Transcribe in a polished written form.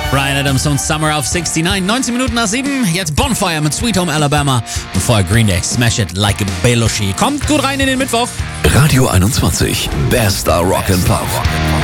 Bryan Adams und Summer auf 69. 19 Minuten nach 7. Jetzt Bonfire mit Sweet Home Alabama. Und vorher Green Day, Smash It Like a Belushi. Kommt gut rein in den Mittwoch. Radio 21, Bester Rock and Pop.